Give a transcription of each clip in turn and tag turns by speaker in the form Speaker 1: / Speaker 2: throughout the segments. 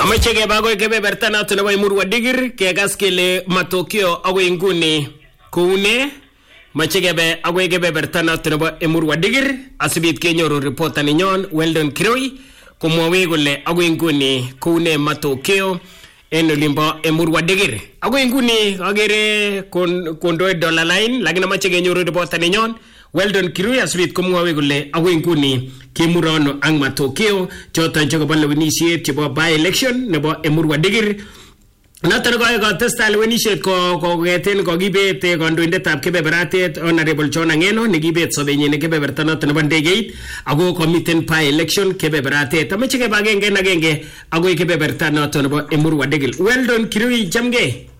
Speaker 1: Amache kebagoi kebeberta noto nebo Emurua Digir kegas kele matokeo agoi nguni koune mache kebe agoi kebeberta noto nebo Emurua Digir asibit kenyoru reporter ninyon Weldon Kirui komwowe kole agoi nguni koune matokeo en olimbo Emurua Digir. Agoi nguni agere kondoe dollar line lakini amache kenyoru reporter ninyon Weldon Kirui asibit komwowe kole agoi nguni kemurono ang matokeo choton chebo lewenisiet chebo by election nebo Emurua Digir. Noton ko testal lewenisiet ko kongeten kokibet kandoindetab kebeberatet Honorable John Angeno nekibet sobenyin ne kebeberta noton nebo ndegeit ako komiten by election kebeberatet. Amache keba agenge agoi kebeberta noton nebo Emurua Digir. Weldon Kirui jamge.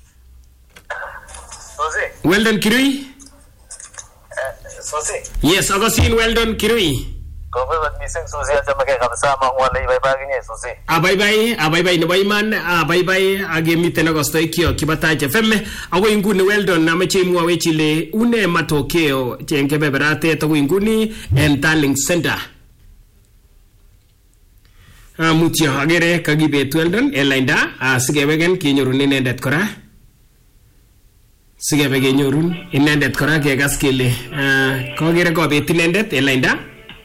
Speaker 1: Weldon Kirui. Yes, Augustine Weldon Kirui.
Speaker 2: Kobe mising Susi ajamake kabisa mangwale ibaibaginye Susi.
Speaker 1: Abaibai nebo iman, abaibai agemiten Augusto ikio kibataje FM. Ako inguni Weldon namache imwowe chile une matokeo chenkebeberate to inguni en Darling Center. Mutyo agere kagibet Weldon elainda sigewegen kinyorun inendet kora. Sigebe kenyorun inendet kora kegas kele kogere kobet inendet elainda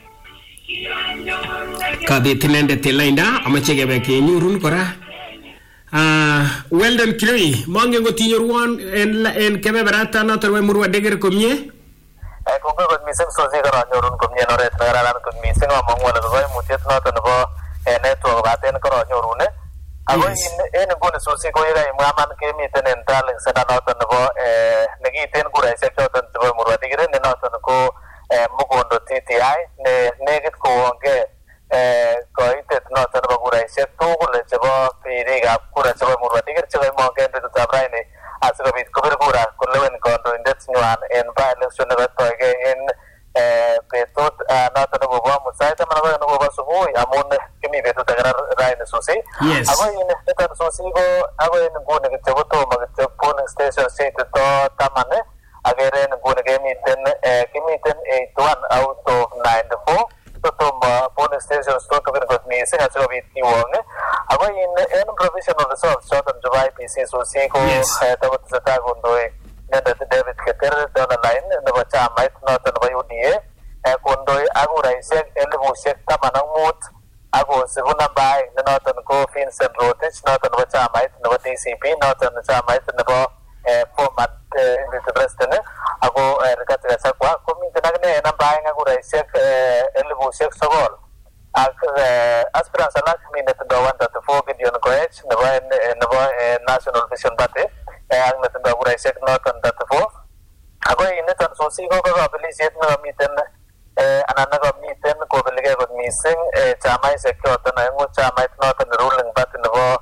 Speaker 1: kabet inendet elainda amache kebe kenyorun kora Weldon Kirui mongen kotinyorwon en kebeberata noton Emurua Digir komie
Speaker 2: kongo kot mising Susi karo nyorun komie oret kararan kot mising amangwale koimutiet noton nebo network baten karo nyorun ako en nguni Susi ko yega imwaman kemiten en Darling Center noton nebo nekiten kuraisiek choton chebo Emurua Digir ne noton ko Mugondo TTI ne negit koonge koitet noton nebo kuraisiek tugul chebo birikab kura chebo Emurua Digir chekoimonge en betutab raini asikobit kobir kura kolewen kandoindet nywan en by election nebo toige en betut noton nebo musait taman nebo subui amun kimi betut age raini Susi. Ako niton Susi ko agoi nguni kityo kotomo kityo polling stations cheitito taman agere nguni kimiten 81 out of 94 totomo polling stations tutugin kot mising asikobit kiwong. Ako en provisional results choton chebo IPC Susi ko takotesetai kondoi David Keter dollar line nebo chamait noton nebo UDA kondoi ak kuraisiek 1015 ako sibu namba aeng ne noton ko Vincent Rotich noton nebo chamait nebo DCP noton chamait nebo former president ako Rigathi Gachagua komiten akine namba aeng ak kuraisiek 9,000 ak aspirants alak minetindo 134 Gideon Koech nebo National Vision Party ak netindo kuraisiek noton 34 ako niton Susi ko kabelisiet nekamiten anan nekamiten kobelige kot mising chamaisiek choton aengu chamait noton ruling party nebo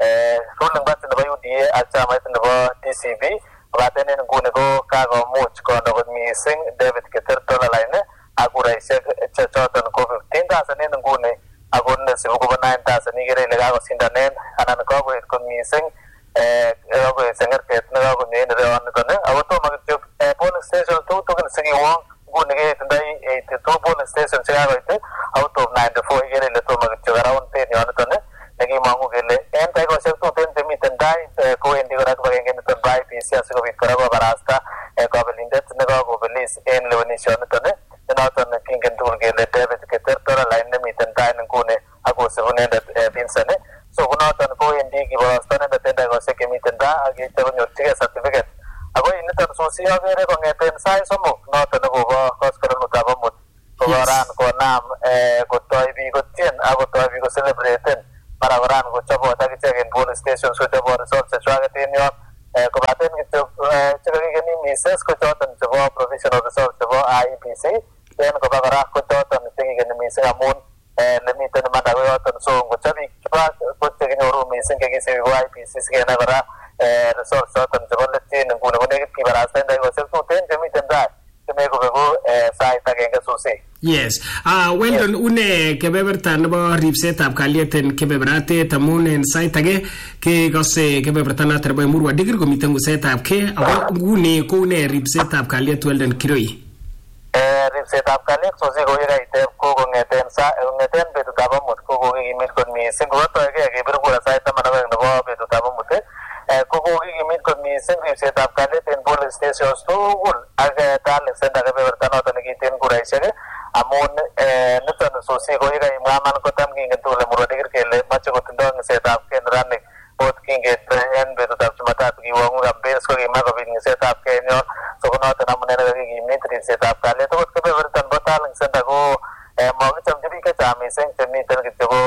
Speaker 2: UDA ak chamait nebo DCP kobaten en nguni ko kakomuch kondo kot mising David Keter dollar line ak kuraisiek choton ko 15,000 en nguni ako nesibu ko 9,000 ikere ile kakosindanen anan kakoet kot mising kakoet sengertet nekakonyo en ireyoniton ako tomo kityo polling station tutugin sikiwong nguni ketindoi 82 polling station chekakoit out of 94 ikere ile tomo kityo around 10 yoniton nekimongu kele en taikosiek tuten chemiten tai kowendi kora kibagenge niton bo IPC asikobit kora kobarasta kabelindet nekakobelis en lewenisioniton ne noton kingen tugul kele David Keter dollar line nemiten tai nguni akosibu inendet Vincent so konoton kowendi kiborosto inendet en taikosiek chemiten tai ak yeityo konyorchigei certificate ako niton Susi agere kongeten sait somok noton nekobo koskoleng'utab amut kokoran konam kotoi biik kotien ak kotoi biik kocelebraten mara koran kochobot akichek en polling stations kochobot results chechwaket en yon kobaten kityo chekakikeni mises ko choton chebo provisional results chebo IEBC en koba kora ko choton chekikeni mising amun nemiten imanda ko yoton so ngochob biik chwak ko chekinyoru mising chekisibi ko IEBC sikenai kora results choton chebo let en nguni ko nekit kibarasta en taikosiek tuten chemiten tai chemekobegu sait agenge Susi.
Speaker 1: Yes. Weldon une kebeberta nebo ripsetab kalyet en kebeberatet amun en sait age kekose kebeberta noton nebo Emurua Digir komiten ngusetab ke ako nguni ko une ripsetab kalyet Weldon Kirui.
Speaker 2: Ripsetab kalyet Susi ko yekaiteb ko kongeten betutab amut ko kokikimit kot mising kotoige kebir kura sai ta mana nebo betu ta mute ko kimit ko mising ripsetab kalyet en police stations tugul ak talent center kebeberta noton nekiten kuraisiek amun niton sosi ko yekaimwa man kotam kingen tugul Murwa Dikir kele moche kotindoi ng'setab kee neranik ot kinget en betutab Jumatatu kiwong'u campaigns ko kimach kobit ng'setab kee en yon so ko noton amune nekakikimit ripsetab kalyet okot kebebertan bo talent center ko mokichomchi biik chechang mising chemiten kityo ko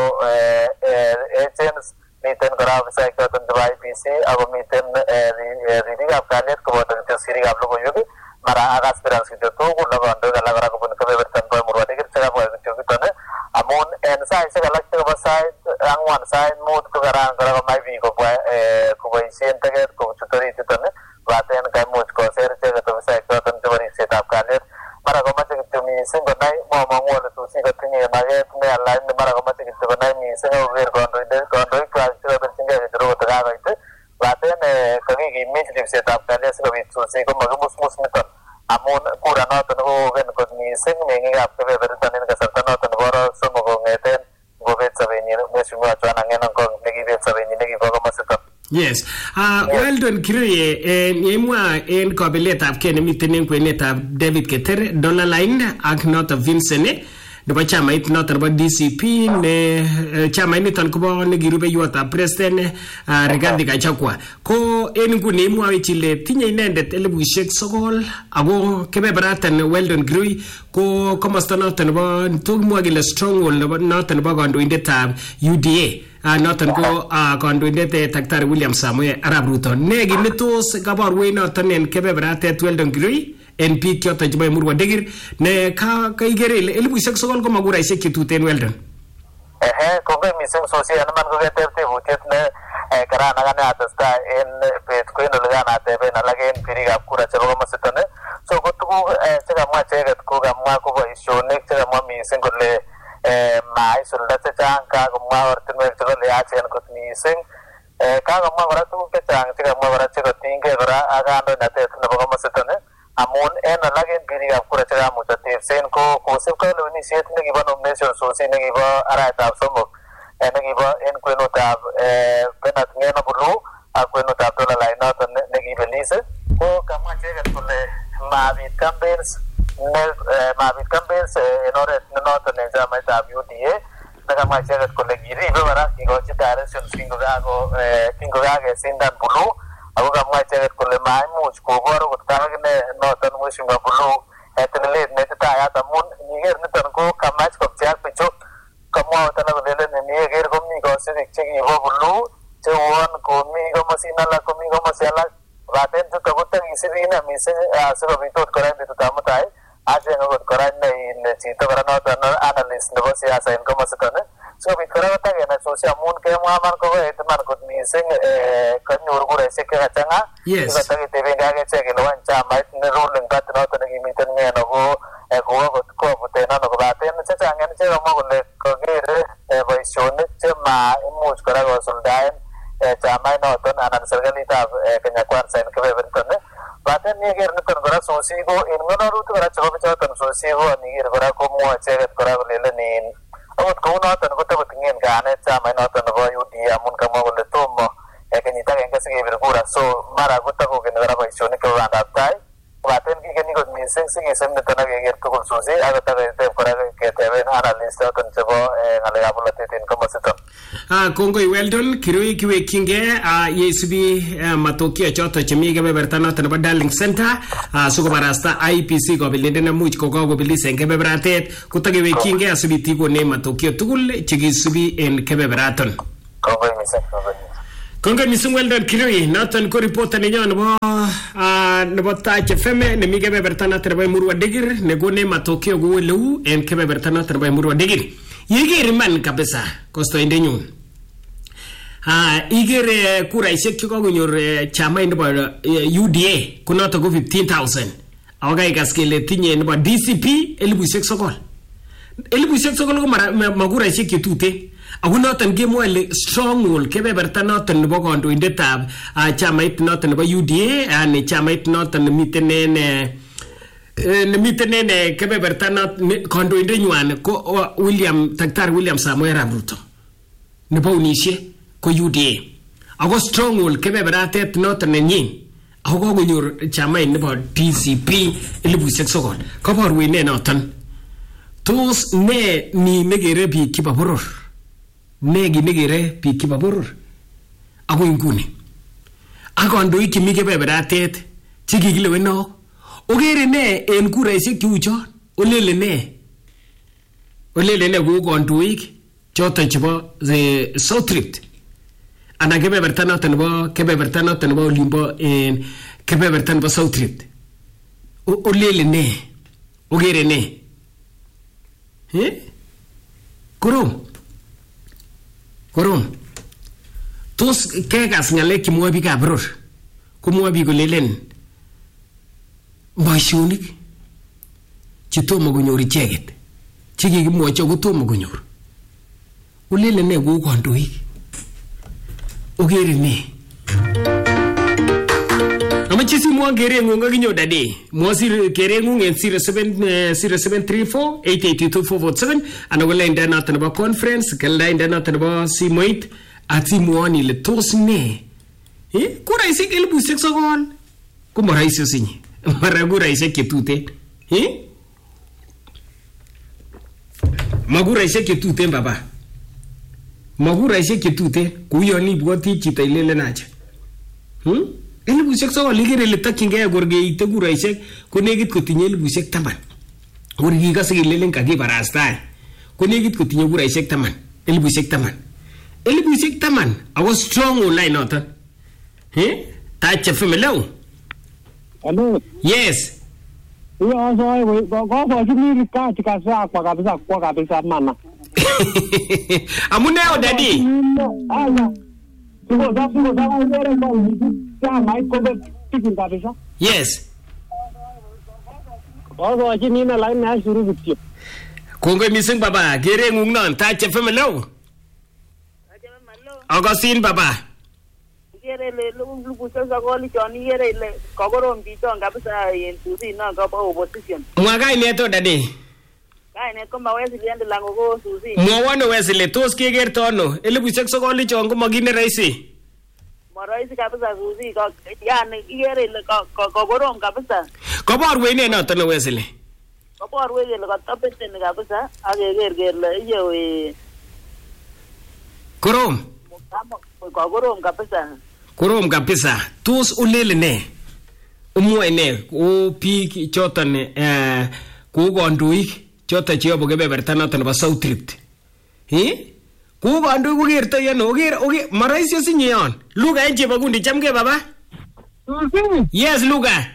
Speaker 2: agents miten kora ofisaek choton chebo IPC ako miten ribikab kalyet koboto kityo sirikab logoiwek mara ak aspirants kityo tugul ak kandoik alak kora kobun kebebertan bo Murwa Dikir chekabwa kityo kiton amun en saisiek alak chekobo sait ang'wan sait mut ko karan kora komach biik kobwa koboisien teget kochut orit yuton kobaten kaimuch koser icheket ofisaek choton chebo ripsetab kalyet mara komoche kityo mising konai momong'u ole tos kotinye maket ne alak mara komoche kityo konai mising akoker kandoikwak chekabirchingei ng'echerok kokakoit kobaten kakikimit ripsetab kalyet sikobit susi komakimusmus niton amun kura noton kokoken kot mising meng'ikab kebeberiton en kasarta noton nebo arawek somok kong'eten ngobet sobenyin Mheshimiwa Joanna Ng'eno Ngong nekibet sobenyin nekibo komositon.
Speaker 1: Yes. Weldon Kirui yemwa en kabiletab kee nemiten en kwenetab David Keter, Dollar Line ak noton Vincent nebo chamait noton nebo DCP ne chamait niton kobo nekirubeiwotab president Rigathi Gachagua ko en nguni imwoe chile tinye inendet 9,000 ako kebeberatan Weldon Kirui ko komosta noton nebo tokimwoe kele stronghold nebo noton nebo kandoindetab UDA noton ko kandoindet Daktari William Samoei Arap Ruto ne kinetos kaborwei noton en kebeberatet Weldon Kirui en biik choton chebo Murwa Dikir ne kaikere ile 9,000 ko makuraisiek chetuten Weldon.
Speaker 2: Kongoi mising sosi anan ko keteb tebutiet ne karan ak ane atestai en bet ko en ole kan ateben alak en birikab kura chebo komositon so ko tuguk chekamwa icheket ko kamwa ko boisionik chekamwa mising kole maisulda chechang kakomwa ortinwek chekole yachen kot mising kakomwa kora tuguk chechang chekamwa kora chekotinygei kora ak kandoinatet nebo komositon amun en alak en birikab kura chekamuch atebsen ko kosibkei lewenisiet nekibo nomination sosi nekibo arawetab somok nekibo en kwenutab Bernard Ng'eno Bulu ak kwenutab Dollar Line noton nekibelis ko kamwa icheket kole mabit campaigns en oret ne noton en chamaitab UDA nekamwa icheket kole kiribe kora kikochi directions kingokakesindan Bulu ako kamwa icheket kole maimuch kobor okot akine noton Mheshimiwa Bulu telelet netitayat amun niker niton ko kamach kopcheak bichu kamwa okot alak kolelen niker komi kosibik chekibo Bulu cheuon komi komosin alak komi komosi alak kobaten chuto kotakisibi ine mising sikobit ot kora en betutab mutai acheng okot kora chito kora noton analyst nebo siasa en komositon sikobit kora kotakenai sosi amun kemwa man kokoet iman kot mising kanyoru kuraisiek chekachang'a kotaketebengei ak echek kele wany chamait ne ruling party noton nekimiten Ng'eno ko kobuten ano kobaten chechang en ichek kamwa kole kokere boisionik chemaimuch kora kosuldaen chamait noton anan serikalitab Kenya Kwanza en kebeberton kobaten niker niton kora sosi ko en ng'onorutik kora chebo bichoton sosi ko niker kora komwoe icheket kora kolelen akot kou noton kotakotingen kayanet chamait noton nebo UDA amun kamwa kole tomo kenyit agenge sikebir kura so mara kotakokeni kora boisionik chebo bandab tai kobaten kikeni kot mising sikisib niton ak keker tugul sosi ak kotaketeb kora keteben analyst choton chebo ng'alekab bolotet en komositon.
Speaker 1: Kongoi Weldon Kirui kiwekyingei yeisubi matokeo choton chemi kebeberta noton nebo Darling Center sikobarasta IPC kobelindet nemuch kokakobelis en kebeberatet kotakewekyingei asibit ikone matokeo tugul chekisubi en kebeberaton.
Speaker 2: Kongoi mising.
Speaker 1: Kongoi mising Weldon Kirui noton ko reporter nenyon nebo Touch FM nemi kebeberta noton nebo Murwa Dikir nekone matokeo kou eleu en kebeberta noton nebo Murwa Dikir. Yeker iman kabisa kostoindenyun ikere kuraisiek chekakonyor chamait nebo UDA ko noton ko 15,000 ako kaikas kele tinye nebo DCP 9,000 ko makuraisiek chetuten ako noton kemwoe ile stronghold kebeberta noton nebo kandoindetab chamait noton nebo UDA yani chamait noton nemiten en kebeberta kandoindenywan ko Daktari William Samoei Arap Ruto nebo unishe ko UDA ako stronghold kebeberatet noton nenyin ako kokonyor chamait nebo DCP 9,000 koborwech ne noton tos ne ni negere biik chebo boror ne gi negere biik chebo boror ako inguni akondoik chemi kebeberatet chekikilewenok ogere ne en kuraisiek cheu chon olele ne kou kondoik choton chebo South Rift ana kebeberta noton nebo olimbo en kebeberta nebo South Rift olele ne ogere ne korom tos kekas ngalek chemwoe biikab boror komwoe biik kolelen boisionik chetomo konyor icheket chekikimwochi ako tomo konyor olele ne kou kondoik ogere ne amache simwon kerengung akinyo dade mwa kerengung en 0734882447 ana ko lainda noton nebo conference lainda noton nebo simoit at simwon ile tos ne kuraisiek 9,000 ko maraisi osinye mara kuraisiek chetuten makuraisiek chetuten baba makuraisiek chetuten kou yon ibwoti chito ilelen acha 9,000 ikere ile tokyingei korkeite kuraisiek ko nekit kotinye 10,000 or kikose kilelen kakibarastae ko nekit kotinye kuraisiek 10,000 ako strong online noton tache femelo
Speaker 3: hello
Speaker 1: yes
Speaker 3: mana
Speaker 1: amune odadi yes kongoi mising baba kerengung non tache femelo agosin baba
Speaker 4: yere le lugu sasa goli choni yere le kogorom biton kabisa en Susi na ko opposition
Speaker 1: mwagai neto dadi
Speaker 4: kaine ko mawezi liende lango ko Susi
Speaker 1: mwawano wesile tos kegerto ano 9,000 chon ko magine raisi
Speaker 4: maraisi kabisa Susi ko yani yere le kogorom kabisa
Speaker 1: koborwech ne noton wesile
Speaker 4: koborwech le katapete ne kabisa akeger kele iye
Speaker 1: korom korom kabisa tos ulele ne umwoe ne o biik choton kou kondoik choton cheyobu kebeberta noton nebo South Rift kou kondoik kokertoi ano oger maraisi osinye yon Luga en chebokundi chamge baba yes Luga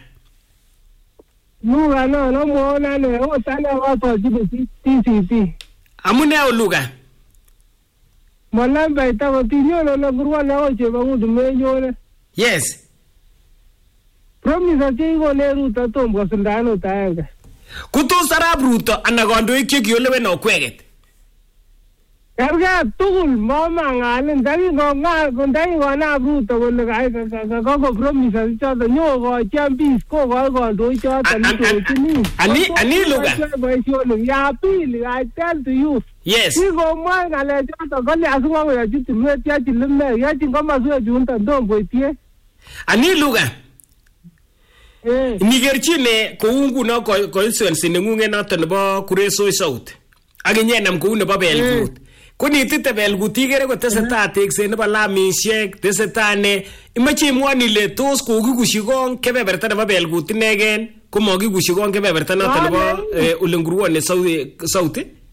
Speaker 3: no muona ne otana watu TCP
Speaker 1: amune o Luga
Speaker 3: Malamba itago tinyo na gurwa na oche bangu dumenyole.
Speaker 1: Yes.
Speaker 3: Promise ati go le ruta tombo sindano taenga.
Speaker 1: Kuto sarab ruta anagondo ikyolewen okweget.
Speaker 3: Karga tugul mama ngale ndani go ndani go na ruta go le go promise ati cha nyo go champions ko go ndo cha tani.
Speaker 1: Ani Luga.
Speaker 3: Ya pili I tell to you.
Speaker 1: Yes.
Speaker 3: Sigo mwana le joto goli asungwa ya jitu mwetia chilime ya chingoma zuwe junta ndombo itie.
Speaker 1: Ani Luga. Nigerchine koungu no constituency nengunge noton nebo Kuresoi South. Aginyenam kou nebo Belgut. Konitite Belgut igere kotesetai tekset nebo lamisiek, tesetai ne imache imwoni ile tos kokikushikong kebeberta nebo Belgut inegen komokikushikong kebeberta noton nebo Olenguruone South.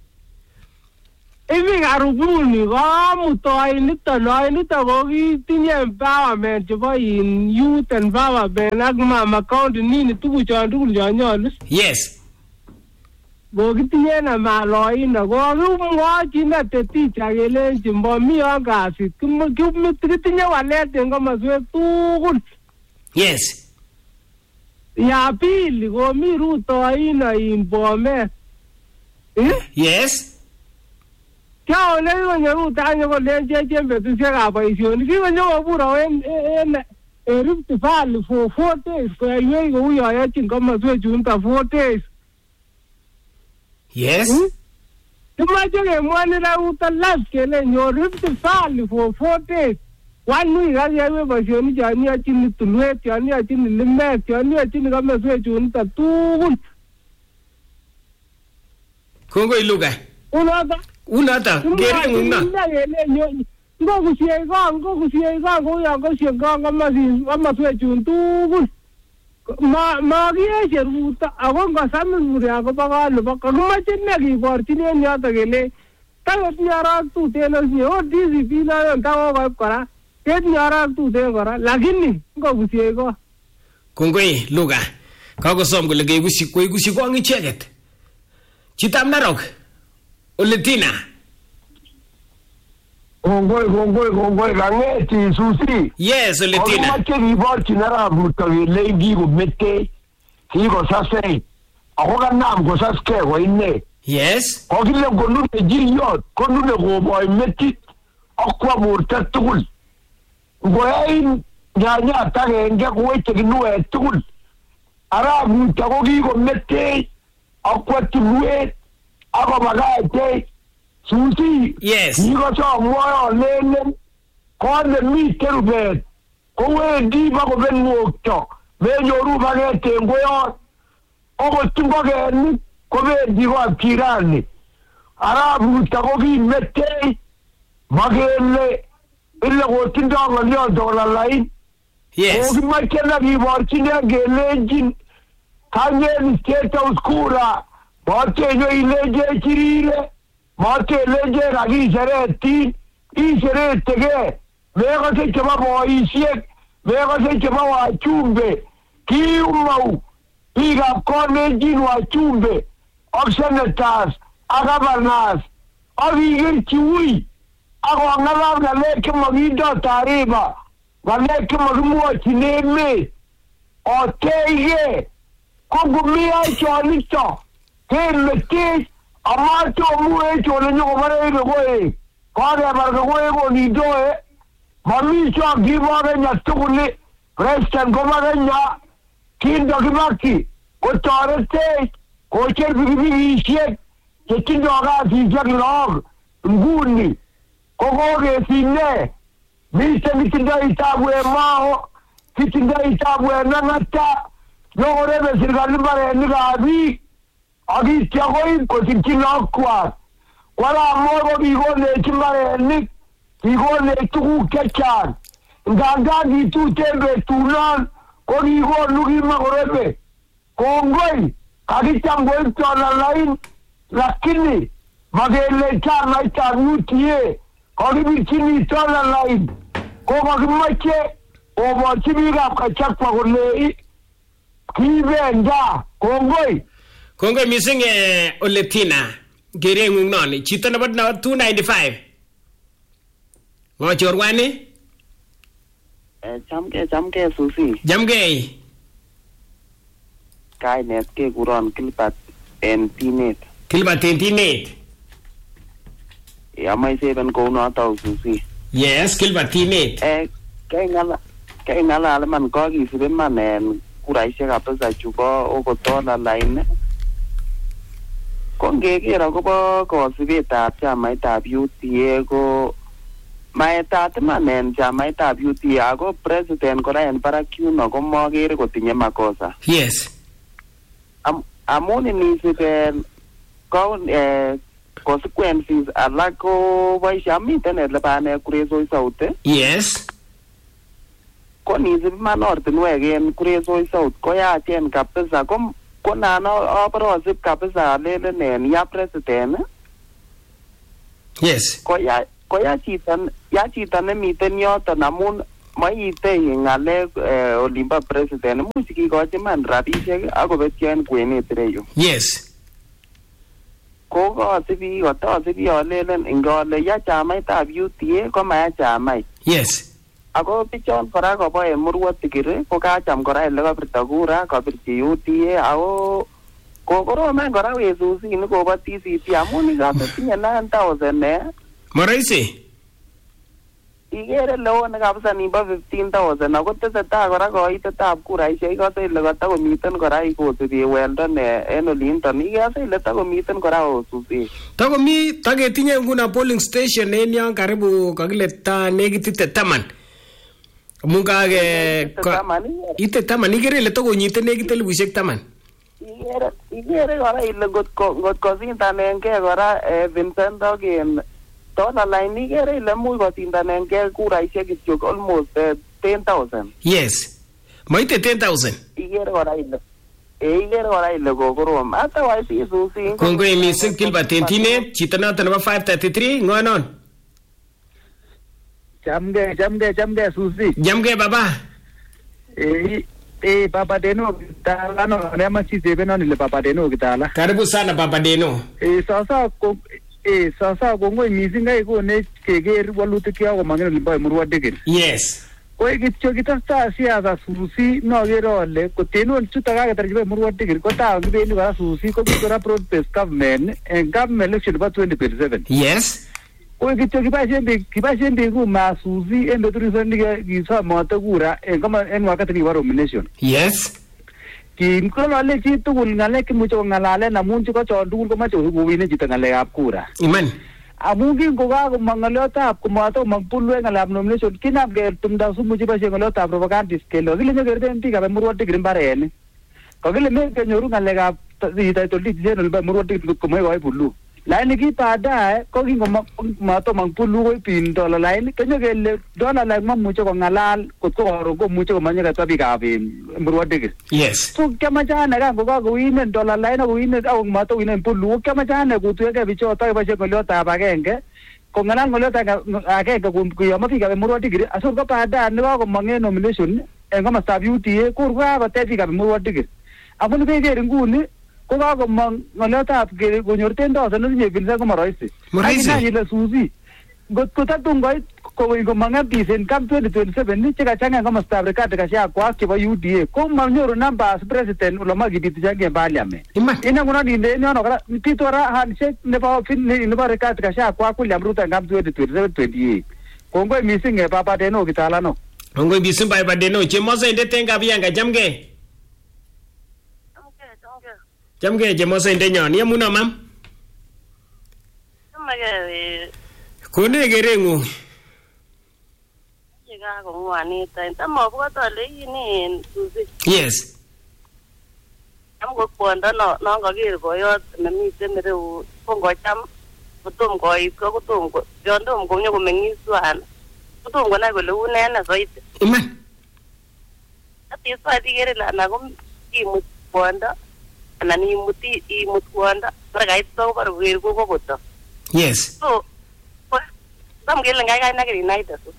Speaker 3: Ibi karubuni komutoi nito kokitinye empowerment chebo youth empowerment ak mama county nini tuguchon tugul chonyolu.
Speaker 1: Yes.
Speaker 3: Kokitinye na maloino kokimwochi na teacher kelenji momi yon kasit kitinye walet en komoswek tugul.
Speaker 1: Yes.
Speaker 3: Ya pili komi rutoino in Bomet.
Speaker 1: Yes.
Speaker 3: Kya ole konyo rutanyo kolenje betusiekab boisionik kikonyo koburo en Rift Valley for 4 days koyoiwei kou yoyochin komoswek chunto 4 days.
Speaker 1: Yes.
Speaker 3: Kimache kemwani rauta las kele nyor Rift Valley for 4 days. One week as I ever shown Johnny a chin to wait, Johnny a chin limit, Johnny a chin come as way to two.
Speaker 1: Congo Luga. Unata, getting una.
Speaker 3: Go to see a gong, go to see a gong, go to see a gong, I'm a way to two. Magia, I won't go some would have a bag of much in Maggie for Chinian Yatagele. Tell us you are to tell us your dizzy pina and tower of Kora. Get me around to them, Lagini, go with you.
Speaker 1: Congo Luga. Kago som gule ge gusi ko ngi cheget. Chitam narok. Oletina.
Speaker 5: Gongoi gangeti susi.
Speaker 1: Yes, Oletina.
Speaker 5: Oma ke rivorti nara buta lady go mette. Ki go sase. Ahoga nam go saske go inne.
Speaker 1: Yes.
Speaker 5: Ogile go nu de jiriyo, ko nu de go boy metti. Akwa burta tugul. Goyain nyanya tage nge ko wete gnu tugul. Ara buta go gi go mette. Akwa tugwe. Ako magate. Susi,
Speaker 1: yes.
Speaker 5: You got some more linen. Call the meat bed. Go away deep up when walk talk. When your roof again, go on. Over to again, go away, Diva Kirani. Arabu Tagogi Mete, Magele, Illa working dog on your dollar line.
Speaker 1: Yes.
Speaker 5: Oh, my cannot be watching again, legend. Kanye, state of Skura. What can you legend, Chirile? Mate leje ragi sereti, I serete mega se chama boy siek, mega se chama wa chumbe, ki umau, iga kone jin wa chumbe, obsenetas, agabarnas, avigir chiwi, ago ngala na leke magido tariba, na leke magmuwa chineme, o tege, kogumia chonito, ke metis, Amato muwe chole nyoko mare goe. Kare barga goe go ni doe. Mami cho giva ga nya tukuli. Preston go ma nya. Kin dogimaki. Ko torete. Ko cher bibi shek. Ke kin doga fi jag log. Nguni. Ko go ge finne. Mi se mi tinda itabwe mao. Tinda itabwe nangata. No rebe sirgali bare ni gabi. Agi tiagoi ko tinna kwa wala moro bigo ne timare ni bigo ne tu kechan nganga di tu tembe tunan ko bigo lugi magorebe kongoi agi tamboi to la line lakini magele chana cha nutie ko bi chini to la line ko magimache o bo chibiga ka chakwa ko le ki benga kongoi
Speaker 1: Congo missing Oletina. Getting on. Chitan about now 295. What's your one?
Speaker 6: Jamke Susi.
Speaker 1: Jamgay.
Speaker 6: Kai net ke Guron Kilpat and Tinet.
Speaker 1: Kilpat and Tinet.
Speaker 6: Yamai 7 go not out Susi.
Speaker 1: Yes, Kilpat Tinet.
Speaker 6: Kay nala alaman kogi Suleman and Kuraisha Apasa Chuba Okotola line. Kongekira ko ko sibeta chama ita beauty ego maeta temanen chama ita beauty ago president kora en para kiuno ko mogere ko tinye makosa.
Speaker 1: Yes.
Speaker 6: Amoni ni siben ko consequences alako waisha miten le bane kureso saute.
Speaker 1: Yes.
Speaker 6: Ko ni siben norte nuegen kureso saute ko ya chen kapesa ko nano opera zip kapisa lele nen ya president.
Speaker 1: Yes.
Speaker 6: Ko ya chitan miten yoto namun maite ngale olimba president musiki ko chiman rabishek ako betyen kwenet reyo.
Speaker 1: Yes.
Speaker 6: Ko sibi olelen ingole ya chamaitab UTA ko maya chamai.
Speaker 1: Yes.
Speaker 6: Ako pichon kora ko bo emurwot tikire ko kacham kora ile kopirta kura kopirchi UTA ako kokoromen kora wesusi ni kobo TCT amun ikatinye 9,000
Speaker 1: Maraisi.
Speaker 6: igere leo ne kabisa nimbo 15,000 ako tesetai kora koitetab kuraisiek ikose ile katakomiten kora ikosubi Weldon en olinton ikose ile takomiten kora osubi
Speaker 1: taketinye nguna polling station en yon karibu kakile ta nekit 10 amun ite 10 ikere ile takonyite nekit 10,000
Speaker 6: igere kora ile ngot kosindanengei kora Vincent Ogen dollar line igere ile much kosindanengei kuraisiek kityo almost 10,000.
Speaker 1: Yes, maite 10,000.
Speaker 6: Igere kora ile kokorom hata waisi susi.
Speaker 1: Kongoi mising Gilbert Tentinet, chito noto nebo 533 ngonon.
Speaker 7: Jamge susi.
Speaker 1: Jamge baba.
Speaker 7: Baba Deno kitala no nema chizebe no ile Baba Deno kitala.
Speaker 1: Karibu sana Baba Deno.
Speaker 7: Sasa kongoi mising ai kone keker walutik yako mangene libo Murwa Digir.
Speaker 1: Yes.
Speaker 7: Koi kityo kitasta siasa susi no kero ole kotenon chuta kaketar libo Murwa Digir ko ta ngibendi kora susi ko kora broad based government and government election about 2027.
Speaker 1: Yes.
Speaker 7: Koi kityo kibaishen bi kuma susi en beturisan kisa mata kura en kama en wakati ni nomination.
Speaker 1: Yes.
Speaker 7: Kin ko lale chi tugul ngalek mucho ngalale namun chi ko chon tugul ko macho kuwine chito ngalekab kura.
Speaker 1: Iman.
Speaker 7: Amun kin ko ka mangalotab kumato magpulwe ngalab nomination kinap ke tumda sumu chi bashe ngalotab propaganda skelo kile ngerten ti ka Murwa Digir mbarene. Ko kile me kenyoru ngalekab title deed general ba Murwa Digir ko moy ko pulu. Laini ki baadaye ko kingomato mangpulu ko pin dollar line kenyo kele dollar line mamucho ko ngalal kotko koron ko mucho ko manyaka tabikab Murwa Digir.
Speaker 1: Yes.
Speaker 7: So kama jana kan ko winen dollar line ko winen au mato winen pulu kama jana kutuweka bichota bashe ngolota abagenge ko ngalal ngolota agenge ko yama bikab Murwa Digir asur ko baadaye ne ko mange nomination en kama stab UTA kurwa ba bikab Murwa Digir. Amun beger nguni ko kakomang ngolotab konyor 10,000 netinye pinsa ko maraisi. Akina ile susi. Ko tatun ko mang'atis en kam 2027 ni chekachang'a komostab Rigathi Gachagua ak chebo UDA ko manyoru numbers president ulama kipitishange parliament. Ina nguno ninde nyono kora pitu kora handshake nebo Rigathi Gachagua ak William Ruto en kam 2027-28. Kongoi mising Baba Deno kitala no.
Speaker 1: Kongoi mising Baba Deno chemoso inde tenga bianga jamge. Jamge chemoso inde nyon yamuno mam. Kone gerengu. Yes.
Speaker 4: Ko kwondo no kaker boyot nemiten ireu kongocham kotom koit kotom yondom konyo komeng'iswan kotom konai kole unene soiti.
Speaker 1: Iman.
Speaker 4: Atiswa tikere lana ko imut kwondo anan imut kwondo mara kait so par koker kokoto.
Speaker 1: Yes.
Speaker 4: So tam kele ngai nakiri naita so.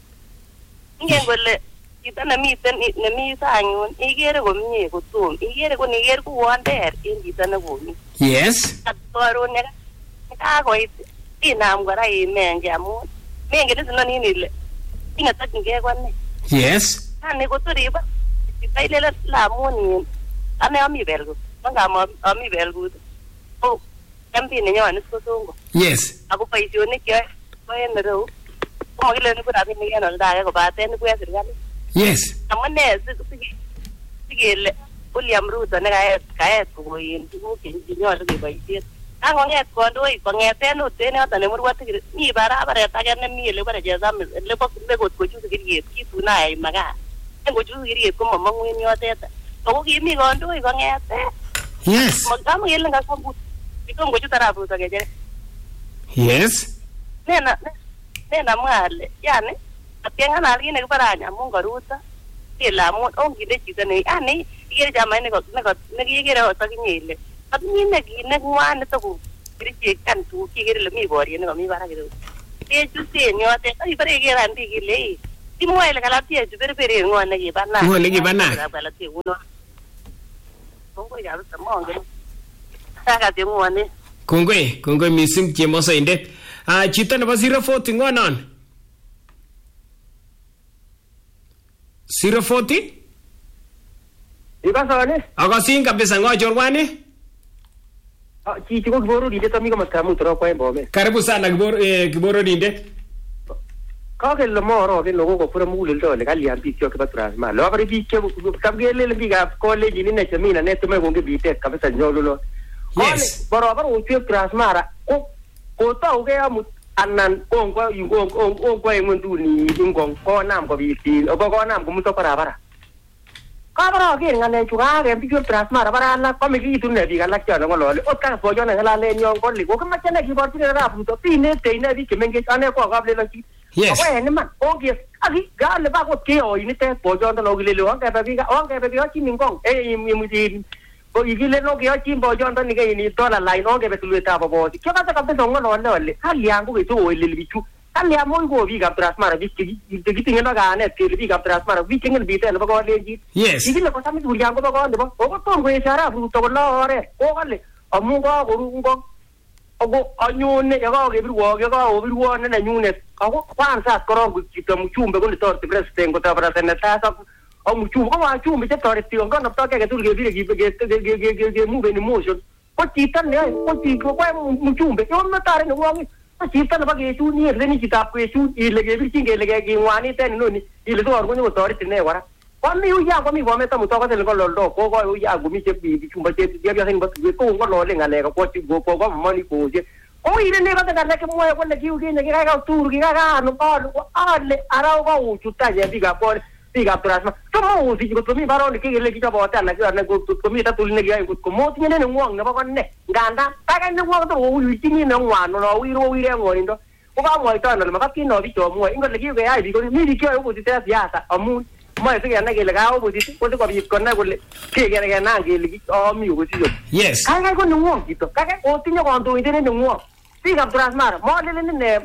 Speaker 4: Ingen kole kita nemi sanyun ikere komie kotom ikere ko niker ko wonder en kita nekomi.
Speaker 1: Yes.
Speaker 4: Karon kakoit inam kora imenge amun mengen isinonin ile ingatokchingei kone.
Speaker 1: Yes.
Speaker 4: Ane kotoriba itailele lamun ane ami belgut ngam ami belgut oh MP nenyon ko Songo.
Speaker 1: Yes.
Speaker 4: Ako boisionik yoe ko en reu ko makile ni kura ni en olda ko baten ko serikali.
Speaker 1: Yes.
Speaker 4: Amune sikele William Ruto ne kaet koin tuguk chenyolu keboisien. Kangonget kondoi kongeten uten yoton ne Murwa Digir mi barabaret age nemi ele bare chesame ele bo lekot kochu sikiriet kitun ayai makaa. En kochu sikiriet ko momong'u en yotet. Ako kimi kondoi kongeten.
Speaker 1: Yes.
Speaker 4: Magam kele ngakambut. Itom kochu Arap Ruto kechere.
Speaker 1: Yes.
Speaker 4: Nena mwale yani ateng'alal kit nekibaranya amun karuto kele amun onginde chito ne yani ikere chamait nekikere otokinye ile atinye kit neng'wan netoku kerichek kan tuguk chikere ile mi boriet nekomi barak ireu kechuten yotet ak ibore ikeran biik ile imwoe ile kalapchechu berberet ng'o nekiba na
Speaker 1: ng'o nekiba na
Speaker 4: kalapche kuno kongoi kabisa mongen sakat ng'wone.
Speaker 1: Kongoi mising chemosoindet. Chito nebo 040 ngonon. 040?
Speaker 8: Ikasone?
Speaker 1: Akasin kabisa ngo chorwani?
Speaker 8: Chichi ko Kibororindet ami komostab Mutro kwa Bomet.
Speaker 1: Karibu sana Kibororindet.
Speaker 8: Kakele moro no ko pura muguleldo le kalian biik chok ba Transmara. Lo bari biik che kamgele biik ab college ni ne chamina ne tume konge bitek kabisa nyolulo.
Speaker 1: Yes.
Speaker 8: Borobar uti Transmara ko tau ke amut anan ko ngundu ni ingong ko nam ko bitin o ko nam ko muto para. Kabara ke ngane chuga ke biik Transmara bara la ko me ki tunne biik alak chana ngolo o ka fo jona la le nyon ko li ko ma chana ki bor tine ra puto tine teina biik menge ane ko gable la ki.
Speaker 1: Yes.
Speaker 8: Oke, ini man, oke, agi, gale ba ko ke o ini te bojon to logile lo, ang kaya bi chi mingkong, imutin, ko igile no ke chi bojon to ni ke ini to la line o ke betul ta bo. Kyo ka ka beso ngono le, kalian ko itu o le bichu. Kalian mo ko bi ka Transmara bi ki tingin no ga ne ke bi ka Transmara bi tingin bi te lo ko le ji.
Speaker 1: Yes.
Speaker 8: Igile ko sami durian ko ko ndo, o ko to ko isara bu to lo ore, o kale, amu ko ru ko ogo anyone yaga ke biruo yaga o biruo ne na nyune ako kwanza koro gukita muchumbe ko torte president ko tabra senata sa o muchumbe ko wa chumbe te torte on ko no to ke tu ke ge move in motion ko chita ne ko ti ko muchumbe yo na tare no wangi ko chita na ba ge chu ni le ni chita ko chu ile ge bi chinge le ge wani te no ni ile to orgo ni torte ne wara Kami uya kami wa meta mutoka tele ko loldo ko uya gumi che bi chumba che dia bia sen ko lo le ngale ko ti go ko mani ko je o ile ne bata kana ke mo ko le ki uge ne ga tur ki ga no pa ale ara ko u chuta je bi ga Transmara to mo si ko mi baro le ki le ki ta bota na ga ko to mi ta tul ne ga ko mo ti ne ngwang na ba ko ne ganda ta ga ne ngwang to u ti ni na ngwan no wi ro wi re ngwan ndo ko ba mo ta na ma ka ki no bi to mo ingo le ki ga ai bi ko mi di ki o ti ta siasa amu mo ese que anda que le gawo buti ko ko bi ko na ko le ke na ke le o mi ko si yo
Speaker 1: Yes.
Speaker 8: Kaya ko nungo kito kaya o tinyo ko ando ite nungo si ka Transmara mo le ne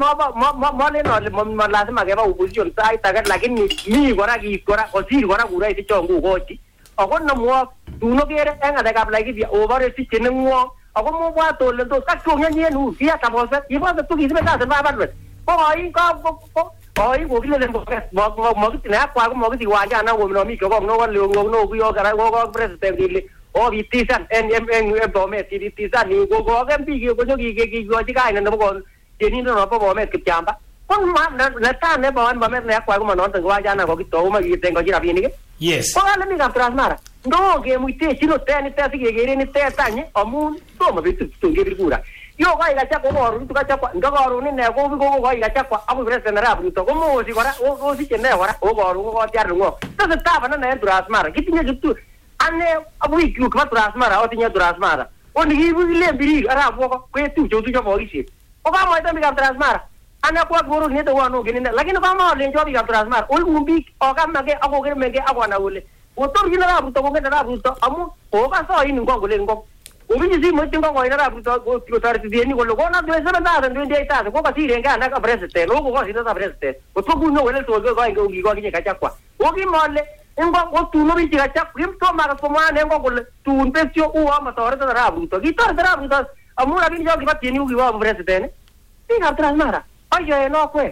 Speaker 8: mo le no mo la se ma ke ba opposition sai ta ga lakin mi gora ki gora o si gora gura ite chongu ko ti o ko no mo tu no ke re nga da ka la ki bi over si tinungo o ko mo wa to le to ka ko nya nu si ta mo se i ba tu ki se ta se ba ba ko ai ko Oi, ko kile mo ki na kwa ko mo ki wa ja na ko no mi ko no ko le no ko yo kara ko president ile o bi tisan en bo me ti tisan ni ko bi ko jo ki ko ti ga na ko ti ni no bo me ki chamba ko ma na ta ne bo me na kwa ko mo no wa ja na ko ki to ma ki tengo ji ra bi ni ke
Speaker 1: Yes.
Speaker 8: ko ale mi ka Transmara no ke mu te si no te ni te si ke ni te ta ni o mu to ma bi tu ke bi kura yo ga ila cha ko ro tu ka cha kwa ndo ga ro ni ne ko ga ila cha kwa abu president ra bu to ko mo si gora o si che ne gora o ga ro ko ti ar ngo to se ta ba na Transmara kitinya gitu ane abu iku ka Transmara o tinya Transmara o ni bu le biri ara bo ko tu jo tu jo mo isi o ba mo ta mi ka Transmara ana kwa goro ni to wa no gini lagi no ba mo le jo bi ka Transmara o umbi o ka ma ke ako ke me ke ako na ule o to ri na ra bu to ko ke na ra bu to amu o ka so ini ngo le ngo Ubi si mo tingo ko ina ra ko tar ti ni ko lo na due sa na ndo ndi ta ko ka ti renga na ka president lo ko si ta president o to ku no wele to ko ngo ki ko ki ka chakwa o ki mole ngo ko tu no bi ka chakwa im to ma ko ma ne ngo ko tu un pesio u ma to ra ra bu to ki tar ra bu to amu ra bi jo ki ba ti ni u ki wa president ti ka Transmara ai yo no ko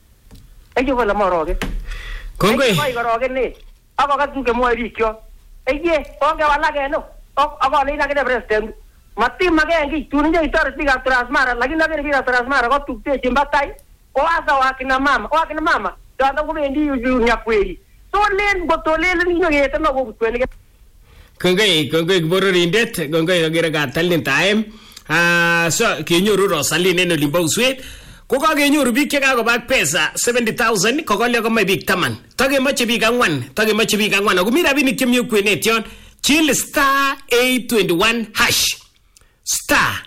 Speaker 8: e yo la moro ke
Speaker 1: Kongwe.
Speaker 8: Ai ko ro ke ni aba ka tu ke mo ri kyo e ye o ke wala ke no Ako le na ke president mati magengi tu ni itar siga Transmara lagi na ke vira Transmara ko tu te chimbatai o asa wa kina mama to anda ko bendi yu nya kweli to len go to len ni ngi eta no go kweli
Speaker 1: Kongwe bororindet kongwe gira ga talin time so kenyoru Rosaline en Olimbo Uswet ko kakenyoru biik che kakobak pesa 70,000 ko kolyo ko mai biik 10 takemoche biik 4 ako mi rabinik chemi kwenet yon chill star 821 hash star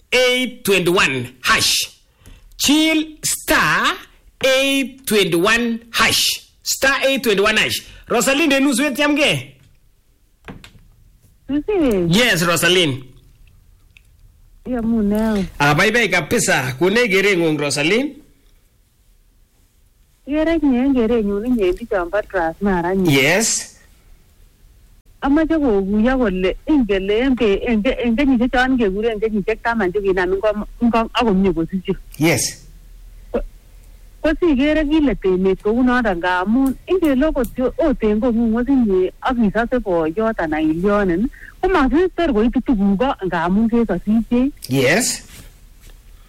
Speaker 1: 821 hash chill star 821 hash star 821 hash Rosaline nuswet yamge Yes Rosaline
Speaker 9: Ya munao
Speaker 1: bye kabisa kune gere ngong Rosaline
Speaker 9: Gere nyu ni ndi chamba Transmara
Speaker 1: Yes
Speaker 9: amache koguya kole ingele enge nyise chan kekure enge nyise taman chekinam ngong akomie kosiche
Speaker 1: Yes
Speaker 9: ko sikere kile temet kou noton ngamun ingele okot oten kong'ung osinye ak isose boyot anan ilyonin ko masitor koitu tuguk ko ngamun kesosiche
Speaker 1: Yes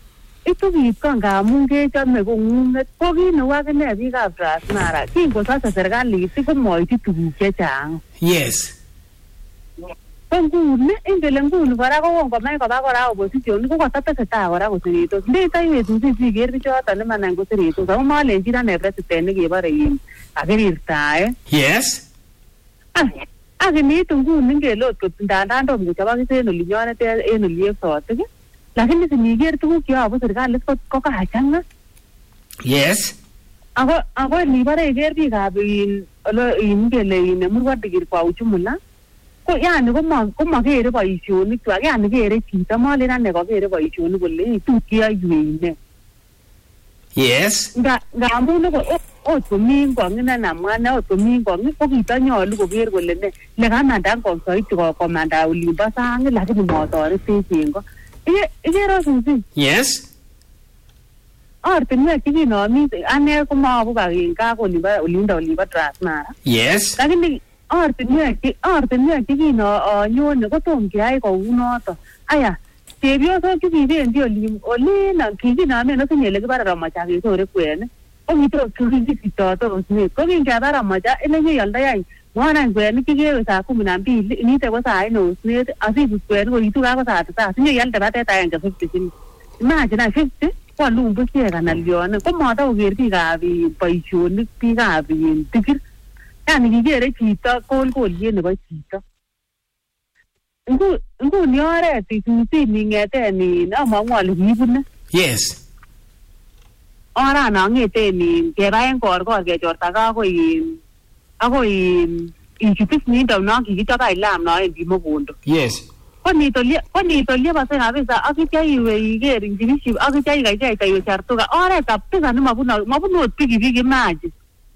Speaker 9: itu biit ko ngamun kechome kong'ung'et ko kit neu akine biikab Transmara kingosose serikalit komoiti tuguk chechang.
Speaker 1: Yes.
Speaker 9: Ko nguni ingele nguni kora kongomach koba kora opposition kokotesetai kora kosiritos. Ndeitaiwet siker bichoton imanan kosiritos ako malenjin ane president nekebore kakirirtae.
Speaker 1: Yes.
Speaker 9: Ak iniitu nguni ngele ot ndandan tom kochobokis en olinyonet en oliesotik lakini siniker tuguk cheyobu serikalit ko kachang'a.
Speaker 1: Yes.
Speaker 9: Ako nibore iker biikab ingele Murwa Dikir kwa ujumla ko yani komakere boisionik chwak yani kere chito malen ane kokere boisionik kole tutkeyoiwei ne.
Speaker 1: Yes.
Speaker 9: Ngamun ot komi ngong inanamwa ne ot komi ngong ko kitanyolu koker kole ne lekamanda ngong soiti komanda olimbo sang lakini motoretech en ko. Ikere Susan?
Speaker 1: Yes.
Speaker 9: Ortinwek chekinomi ane komabu kaa olimbo Transmara.
Speaker 1: Yes.
Speaker 9: Lakini ortinwek chekinonyone kotom keyai kounoto. Aya, chepyosok chekibendi olino kikinomen osinye lekibare Ramacha kesore kwenik ko kitokisitote osnet ko kingeba Ramacha ilenyeioldoi any mwanany kwenik chekewe saa 12 inite ko saa 4 osnet asibut kwenik koitu kako saa 9 sinyoialde batet agenge 50 shillings. Imagine 50 kwalun busiek anan lyonen ko matakoker biikab boisionik biikab Dikir. Yani kikere chito kolkolyet nebo chito. Nguni oret Susan ing'eten among'u ale kiibune.
Speaker 1: Yes.
Speaker 9: Orana ng'eten keba en korkor kechorta akoi ichutis nindo no kikichop ailam no en Kimokondo.
Speaker 1: Yes.
Speaker 9: Ko nitolie base kabisa akitya iwe iker ingibiship akitya ikaikaita iwe Chartuga oret kabisa nemabunu ot pikipiki maji.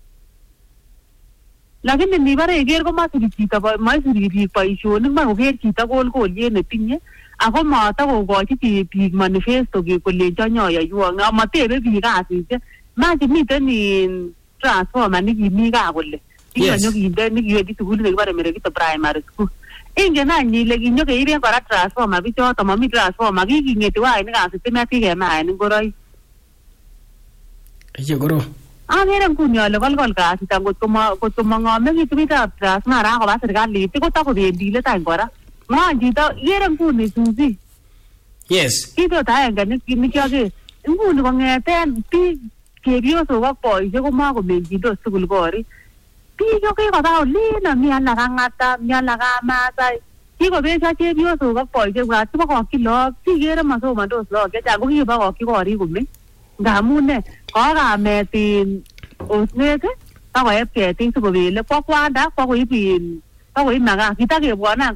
Speaker 9: Lakini nibare iker komasiri chito maisiri biik boisionik makoker chito kolkolyet netinye ako matakokochi biik manifesto kolenjo nyoyoywok amatebe biik kasisiek. Maji miten transformer nekimi kaa kole kiyonyokinde nekiwendi sukulit nekibare Merekito Primary School. Ingen any ile kinyokeiben kora transformer bichoto mami transformer kiking'eti wainikab sitimet kikemaen ngoroik.
Speaker 1: Koro.
Speaker 9: Akere nguni ale kolkol kasit ngotko mang'omekitu biikab Transmara akoba serikalit kotakobendi let any kora. Ng'wan chito ikere nguni Susan.
Speaker 1: Yes.
Speaker 9: Kitot aenge nekioker nguni kong'eten biik chepyosok ak boisiek komakomengyindos tugul korik. Biik kikoba olino mi alak Ang'ata mi alak Masai kikobesio chepyosok ak boisiek kwak kibokokyi look sikere masomondos look chechang ko kikibokokyi korik komeny ngamun ne kokamet osnet akoeb ketik sikobele kwo kwanda kokoib makaa kitakebwone